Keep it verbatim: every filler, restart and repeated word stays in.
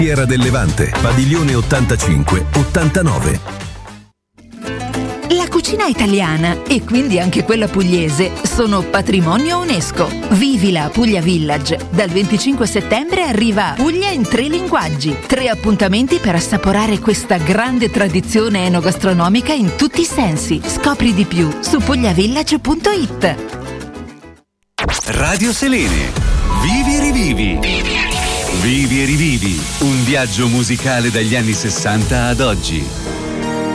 Fiera del Levante, padiglione ottantacinque ottantanove. La cucina italiana e quindi anche quella pugliese sono patrimonio UNESCO. Vivila a Puglia Village. Dal venticinque settembre arriva Puglia in tre linguaggi. Tre appuntamenti per assaporare questa grande tradizione enogastronomica in tutti i sensi. Scopri di più su pugliavillage punto it. Radio Selene. Vivi e rivivi. Vivi e rivivi. Un viaggio musicale dagli anni sessanta ad oggi.